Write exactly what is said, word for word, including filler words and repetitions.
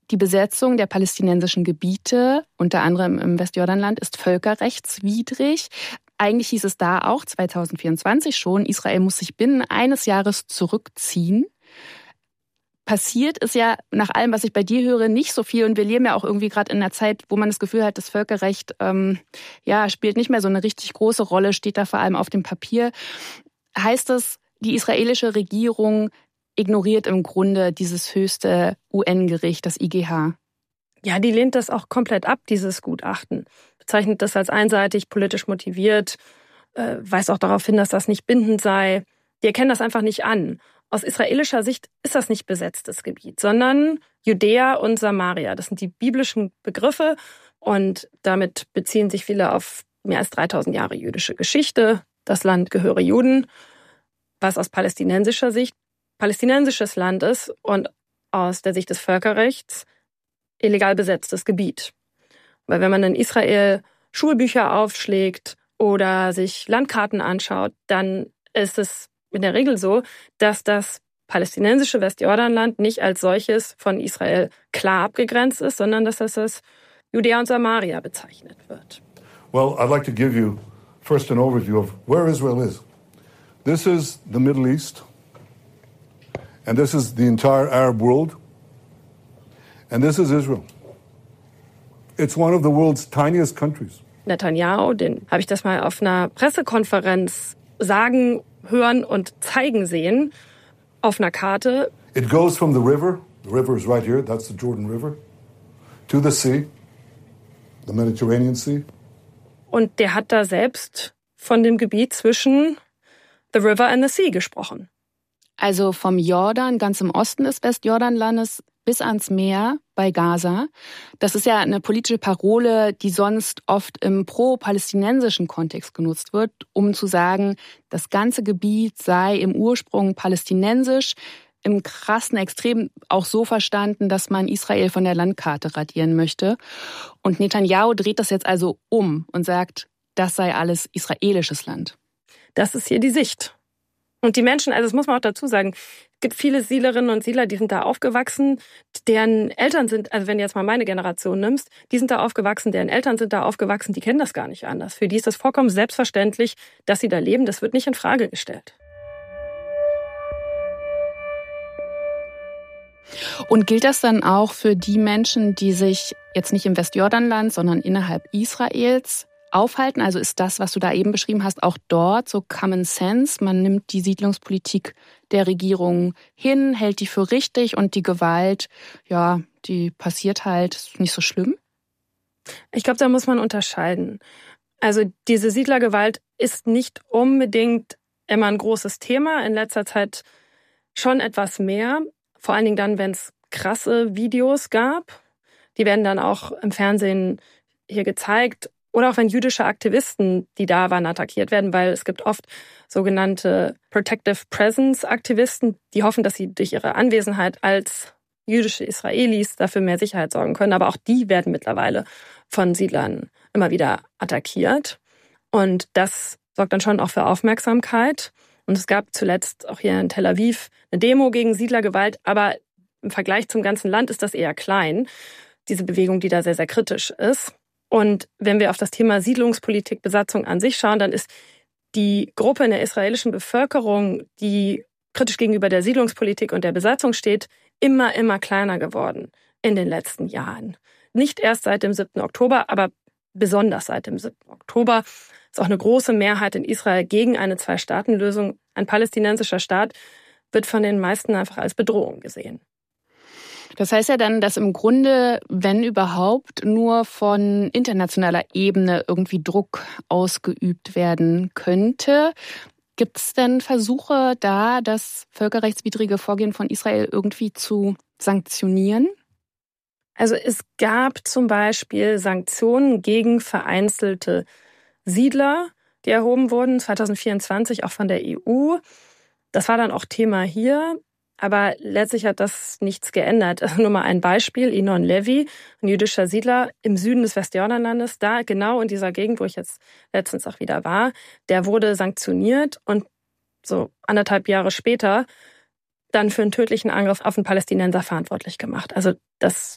die Besetzung der palästinensischen Gebiete, unter anderem im Westjordanland, ist völkerrechtswidrig. Eigentlich hieß es da auch zwanzig vierundzwanzig schon, Israel muss sich binnen eines Jahres zurückziehen. Passiert ist ja nach allem, was ich bei dir höre, nicht so viel. Und wir leben ja auch irgendwie gerade in einer Zeit, wo man das Gefühl hat, das Völkerrecht ähm, ja, spielt nicht mehr so eine richtig große Rolle, steht da vor allem auf dem Papier. Heißt das, die israelische Regierung ignoriert im Grunde dieses höchste U N-Gericht, das I G H? Ja, die lehnt das auch komplett ab, dieses Gutachten. Bezeichnet das als einseitig, politisch motiviert, äh, weist auch darauf hin, dass das nicht bindend sei. Die erkennen das einfach nicht an. Aus israelischer Sicht ist das nicht besetztes Gebiet, sondern Judäa und Samaria. Das sind die biblischen Begriffe und damit beziehen sich viele auf mehr als dreitausend Jahre jüdische Geschichte. Das Land gehöre Juden, was aus palästinensischer Sicht palästinensisches Land ist und aus der Sicht des Völkerrechts illegal besetztes Gebiet. Weil wenn man in Israel Schulbücher aufschlägt oder sich Landkarten anschaut, dann ist es in der Regel so, dass das palästinensische Westjordanland nicht als solches von Israel klar abgegrenzt ist, sondern dass das als Judäa und Samaria bezeichnet wird. Well, I'd like to give you first an overview of where Israel is. This is the Middle East, and this is the entire Arab world, and this is Israel. It's one of the world's tiniest countries. Netanyahu, den habe ich das mal auf einer Pressekonferenz sagen, hören und zeigen sehen auf einer Karte. It goes from the river, the river is right here, that's the Jordan River, to the sea, the Mediterranean Sea. Und der hat da selbst von dem Gebiet zwischen the river and the sea gesprochen. Also vom Jordan, ganz im Osten des Westjordanlandes, bis ans Meer bei Gaza. Das ist ja eine politische Parole, die sonst oft im pro-palästinensischen Kontext genutzt wird, um zu sagen, das ganze Gebiet sei im Ursprung palästinensisch, im krassen Extrem auch so verstanden, dass man Israel von der Landkarte radieren möchte. Und Netanyahu dreht das jetzt also um und sagt, das sei alles israelisches Land. Das ist hier die Sicht. Und die Menschen, also das muss man auch dazu sagen, es gibt viele Siedlerinnen und Siedler, die sind da aufgewachsen, deren Eltern sind, also wenn du jetzt mal meine Generation nimmst, die sind da aufgewachsen, deren Eltern sind da aufgewachsen, die kennen das gar nicht anders. Für die ist das vollkommen selbstverständlich, dass sie da leben. Das wird nicht in Frage gestellt. Und gilt das dann auch für die Menschen, die sich jetzt nicht im Westjordanland, sondern innerhalb Israels aufhalten? Also ist das, was du da eben beschrieben hast, auch dort so Common Sense? Man nimmt die Siedlungspolitik der Regierung hin, hält die für richtig und die Gewalt, ja, die passiert halt, ist nicht so schlimm? Ich glaube, da muss man unterscheiden. Also diese Siedlergewalt ist nicht unbedingt immer ein großes Thema, in letzter Zeit schon etwas mehr. Vor allen Dingen dann, wenn es krasse Videos gab. Die werden dann auch im Fernsehen hier gezeigt. Oder auch wenn jüdische Aktivisten, die da waren, attackiert werden, weil es gibt oft sogenannte Protective Presence Aktivisten, die hoffen, dass sie durch ihre Anwesenheit als jüdische Israelis dafür mehr Sicherheit sorgen können. Aber auch die werden mittlerweile von Siedlern immer wieder attackiert. Und das sorgt dann schon auch für Aufmerksamkeit. Und es gab zuletzt auch hier in Tel Aviv eine Demo gegen Siedlergewalt, aber im Vergleich zum ganzen Land ist das eher klein, diese Bewegung, die da sehr, sehr kritisch ist. Und wenn wir auf das Thema Siedlungspolitik, Besatzung an sich schauen, dann ist die Gruppe in der israelischen Bevölkerung, die kritisch gegenüber der Siedlungspolitik und der Besatzung steht, immer, immer kleiner geworden in den letzten Jahren. Nicht erst seit dem siebten Oktober, aber besonders seit dem siebten Oktober. Ist auch eine große Mehrheit in Israel gegen eine Zwei-Staaten-Lösung. Ein palästinensischer Staat wird von den meisten einfach als Bedrohung gesehen. Das heißt ja dann, dass im Grunde, wenn überhaupt, nur von internationaler Ebene irgendwie Druck ausgeübt werden könnte. Gibt es denn Versuche da, das völkerrechtswidrige Vorgehen von Israel irgendwie zu sanktionieren? Also es gab zum Beispiel Sanktionen gegen vereinzelte Siedler, die erhoben wurden, zwanzig vierundzwanzig auch von der E U. Das war dann auch Thema hier. Aber letztlich hat das nichts geändert. Also nur mal ein Beispiel. Inon Levy, ein jüdischer Siedler im Süden des Westjordanlandes, da genau in dieser Gegend, wo ich jetzt letztens auch wieder war, der wurde sanktioniert und so anderthalb Jahre später dann für einen tödlichen Angriff auf einen Palästinenser verantwortlich gemacht. Also das